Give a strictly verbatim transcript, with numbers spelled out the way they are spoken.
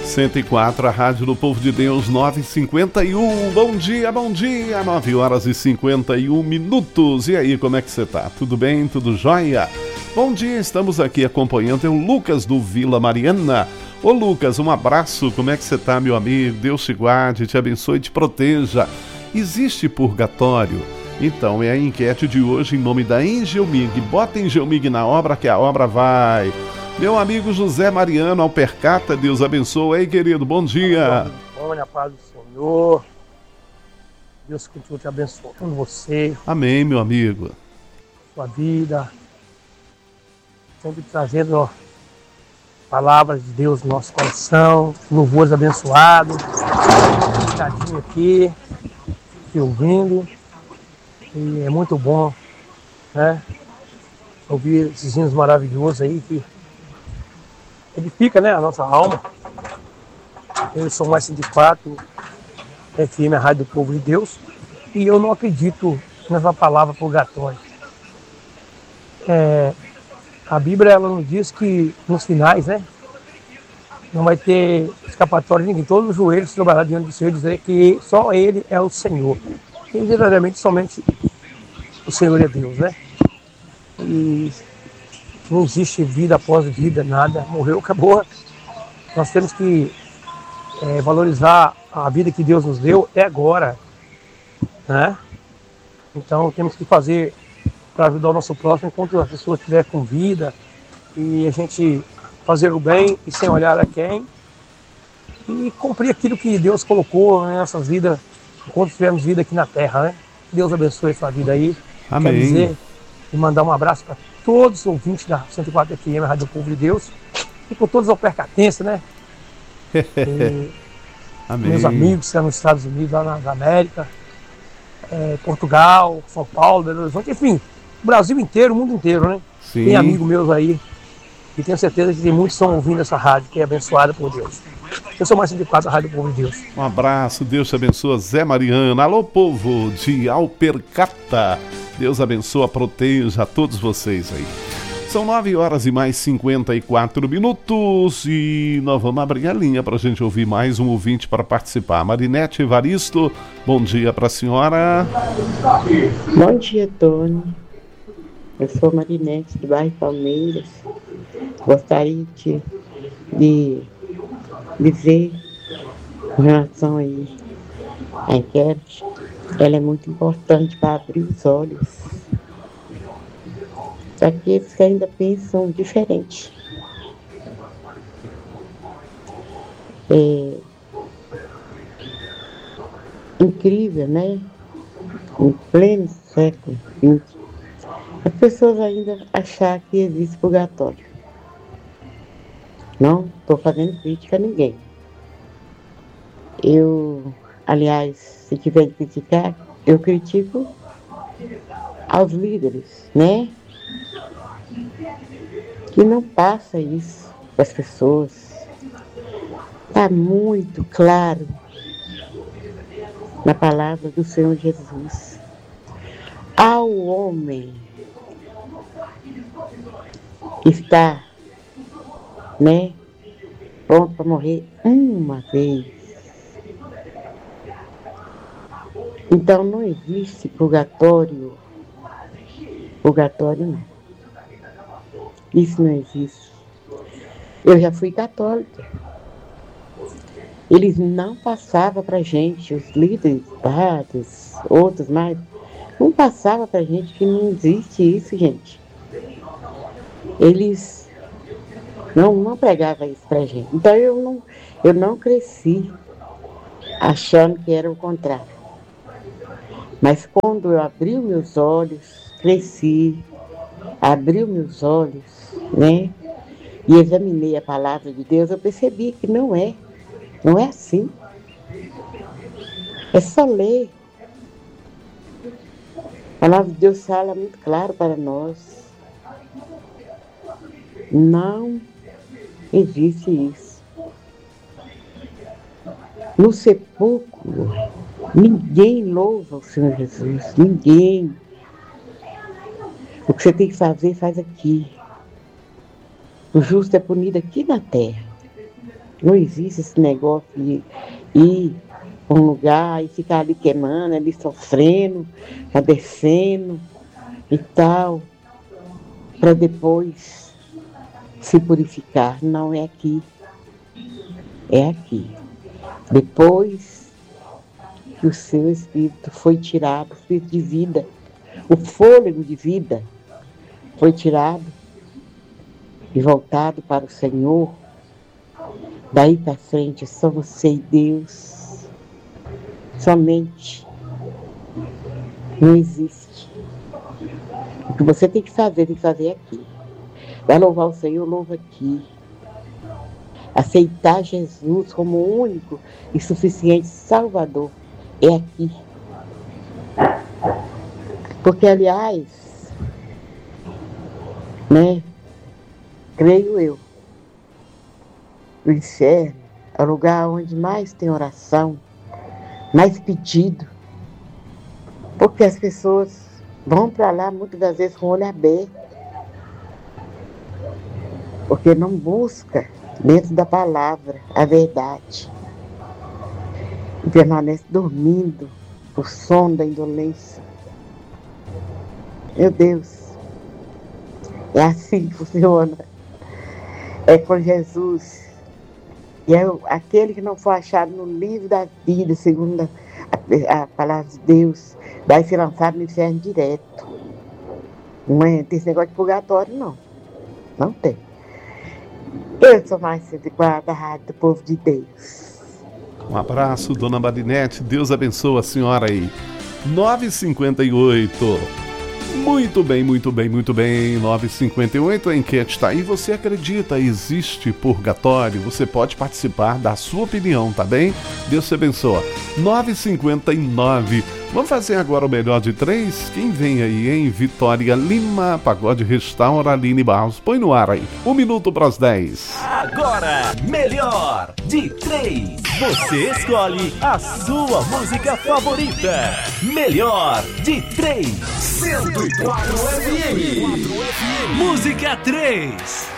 cento e quatro, a Rádio do Povo de Deus, nove e cinquenta e um. Bom dia, bom dia, nove horas e cinquenta e um minutos. E aí, como é que você tá? Tudo bem? Tudo jóia? Bom dia, estamos aqui acompanhando é o Lucas do Vila Mariana. Ô Lucas, um abraço, como é que você tá, meu amigo? Deus te guarde, te abençoe e te proteja. Existe purgatório? Então, é a enquete de hoje em nome da Engelmig. Bota Engelmig na obra que a obra vai. Meu amigo José Mariano Alpercata, Deus abençoe. Ei, querido, bom dia. Bom, a paz do Senhor. Deus continue te abençoando você. Amém, meu amigo. Sua vida. Sempre trazendo ó, palavras de Deus no nosso coração. Louvores abençoados. Sentadinho aqui, te ouvindo. E é muito bom, né? Ouvir esses hinos maravilhosos aí que edifica, né, a nossa alma. Eu sou mais cento e quatro, F M, a Rádio do Povo de Deus, e eu não acredito nessa palavra purgatório. É, a Bíblia ela nos diz que nos finais, né, não vai ter escapatória de ninguém. Todos os joelhos se dobrarão diante do Senhor e dizer que só Ele é o Senhor. E verdadeiramente somente o Senhor é Deus, né? E não existe vida após vida, nada. Morreu, acabou. Nós temos que é, valorizar a vida que Deus nos deu é agora, né? Então temos que fazer para ajudar o nosso próximo enquanto a pessoa estiver com vida e a gente fazer o bem e sem olhar a quem e cumprir aquilo que Deus colocou nas nossas vidas enquanto tivermos vida aqui na terra, né? Deus abençoe a sua vida aí. Amém. Quero dizer e mandar um abraço para todos os ouvintes da cento e quatro F M, a Rádio do Povo de Deus, e para todos os alpercatenses, né? E Amém. Meus amigos que estão nos Estados Unidos, lá na América, é, Portugal, São Paulo, Belo Horizonte, enfim, o Brasil inteiro, o mundo inteiro, né? Sim. Tem amigos meus aí, e tenho certeza que tem muitos que estão ouvindo essa rádio, que é abençoada por Deus. Eu sou mais cento e quatro, a Rádio do Povo de Deus. Um abraço, Deus te abençoe, Zé Mariano. Alô, povo de Alpercata. Deus abençoe, proteja a todos vocês aí. São nove horas e mais cinquenta e quatro minutos e nós vamos abrir a linha para a gente ouvir mais um ouvinte para participar. Marinete Evaristo, bom dia para a senhora. Bom dia, Tony. Eu sou Marinete do bairro Palmeiras. Gostaria de, de dizer em relação aí à enquete, ela é muito importante para abrir os olhos para aqueles que ainda pensam diferente. É incrível, né? Em pleno século vinte, as pessoas ainda acham que existe purgatório. Não estou fazendo crítica a ninguém. Eu, aliás, se tiver de criticar, eu critico aos líderes, né? Que não passa isso para as pessoas. Está muito claro na palavra do Senhor Jesus. Ao homem que está, né, pronto para morrer uma vez. Então não existe purgatório. Purgatório não. Isso não existe. Eu já fui católica. Eles não passavam para a gente, os líderes, padres, outros mais, não passavam para a gente que não existe isso, gente. Eles não, não pregavam isso para a gente. Então eu não, eu não cresci achando que era o contrário. Mas quando eu abri os meus olhos, cresci, abri os meus olhos, né? E examinei a palavra de Deus, eu percebi que não é. Não é assim. É só ler. A palavra de Deus fala muito claro para nós. Não existe isso. No sepulcro, ninguém louva o Senhor Jesus. Ninguém. O que você tem que fazer, faz aqui. O justo é punido aqui na terra. Não existe esse negócio de ir para um lugar e ficar ali queimando, ali sofrendo, padecendo e tal, para depois se purificar. Não é aqui, é aqui. Depois que o seu espírito foi tirado, o espírito de vida, o fôlego de vida foi tirado e voltado para o Senhor, daí para frente é só você e Deus, somente. Não existe. O que você tem que fazer, tem que fazer aqui. Vai louvar o Senhor, louva aqui. Aceitar Jesus como o único e suficiente Salvador é aqui. Porque, aliás, né, creio eu, o inferno é o lugar onde mais tem oração, mais pedido, porque as pessoas vão para lá muitas das vezes com o olho aberto, porque não busca dentro da palavra a verdade, e permanece dormindo por sono da indolência. Meu Deus, é assim que funciona, é com Jesus. E é aquele que não for achado no livro da vida, segundo a, a palavra de Deus, vai ser lançado no inferno direto. Não é, tem esse negócio de purgatório, não. Não tem. Eu sou mais cento e quatro da Rádio do Povo de Deus. Um abraço, dona Marinete. Deus abençoe a senhora aí. nove e cinquenta e oito. Muito bem, muito bem, muito bem. nove e cinquenta e oito, a enquete está aí. Você acredita, existe purgatório? Você pode participar da sua opinião, tá bem? Deus te abençoe. nove e cinquenta e nove. Vamos fazer agora o melhor de três? Quem vem aí, hein? Vitória Lima, Pagode Restaura, Aline Barros. Põe no ar aí. Um minuto para as dez. Agora, melhor de três. Você escolhe a sua música favorita. Melhor de três. cento e quatro F M. Música três.